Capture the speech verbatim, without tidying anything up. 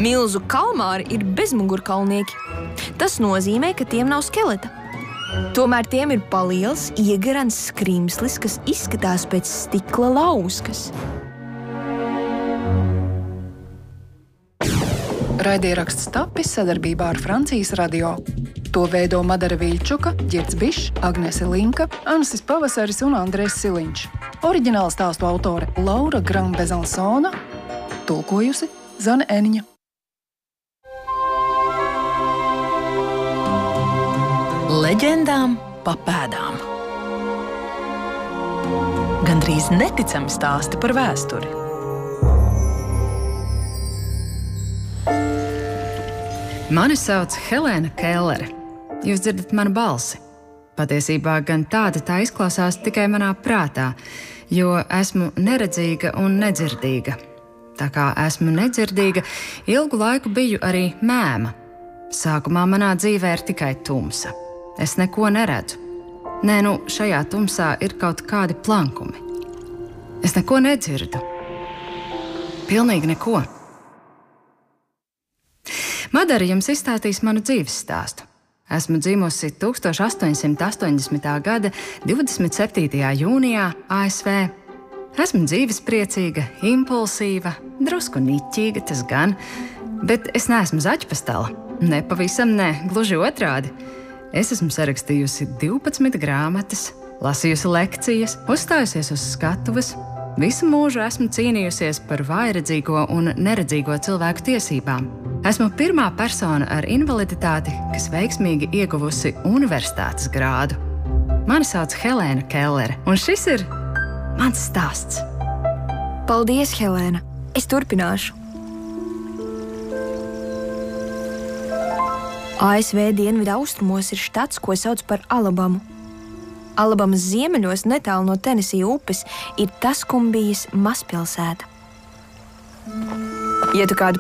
Milzu kalmāri ir bezmugurkaulnieki. Tas nozīmē, ka tiem nav skeleta. Tomēr tiem ir paliels, iegarans skrimslis, kas izskatās pēc stikla lauskas. Raidieraksts tapis sadarbībā ar Francijas radio. To veido Madara Viļčuka, Ģirds Bišs, Agnese Linka, Ansis Pavasaris un Andrēs Siliņš. Oriģināla stāstu autore Laura Grambezensona, tulkojusi Zane Eniņa. Leģendām pa pēdām. Gandrīz neticami stāsti par vēsturi. Mani sauc Helēna Kellere. Jūs dzirdat manu balsi. Patiesībā gan tāda tā izklausās tikai manā prātā, jo esmu neredzīga un nedzirdīga. Tā kā esmu nedzirdīga, ilgu laiku biju arī mēma. Sākumā manā dzīvē ir tikai tumsa. Es neko neredzu. Nē, nu, šajā tumsā ir kaut kādi plankumi. Es neko nedzirdu. Pilnīgi neko. Madara jums izstāstīs manu dzīves stāstu. Esmu dzimusi tūkstoš astoņsimt astoņdesmitā gada divdesmit septītajā jūnijā A S V. Esmu dzīvespriecīga, impulsīva, drusku niķīga, tas gan, bet es neesmu zaķpastala. Nepavisam ne, gluži otrādi. Es esmu sarakstījusi divpadsmit grāmatas, lasījusi lekcijas, uzstājusies uz skatuves. Visu mūžu esmu cīnījusies par vājredzīgo un neredzīgo cilvēku tiesībām. Esmu pirmā persona ar invaliditāti, kas veiksmīgi ieguvusi universitātes grādu. Mani sauc Helēna Kellere, un šis ir mans stāsts. Paldies, Helēna. Es turpināšu. A S V dienvidu austrumos ir štats, ko sauc par Alabamu. Alabamas ziemeļos, netālu no Tenesija upes, ir Taskumbijas mazpilsēta. Ja tu kādu